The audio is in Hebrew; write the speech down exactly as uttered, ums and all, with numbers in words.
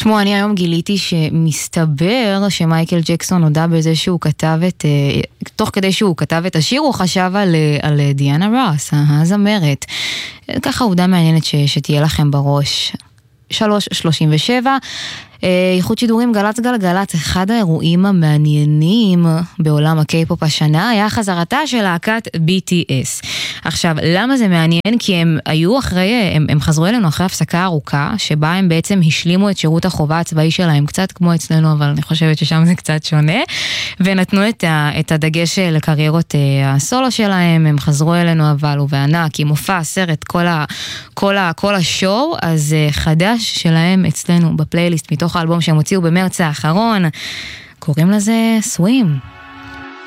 תשמעו, אני היום גיליתי שמסתבר שמייקל ג'קסון הודע בזה שהוא כתב את, תוך כדי שהוא כתב את השיר, הוא חשב על, על דיאנה רוס, הזמרת. ככה עובדה מעניינת ש, שתהיה לכם בראש. שלוש שלושים ושבע, איכות שידורים גלץ גלגלץ, אחד האירועים המעניינים בעולם הקיי-פופ השנה היה חזרתה של להקת בי טי אס. עכשיו, למה זה מעניין? כי הם היו אחרי, הם, הם חזרו אלינו אחרי הפסקה ארוכה, שבה הם בעצם השלימו את שירות החובה הצבאי שלהם, קצת כמו אצלנו, אבל אני חושבת ששם זה קצת שונה, ונתנו את, ה, את הדגש לקריירות הסולו שלהם. הם חזרו אלינו אבל ובענק, עם מופע, סרט, כל, ה, כל, ה, כל השואו, אז חדש שלהם אצלנו בפלייליסט מתוך האלבום שהם הוציאו במרץ האחרון, קוראים לזה סווים.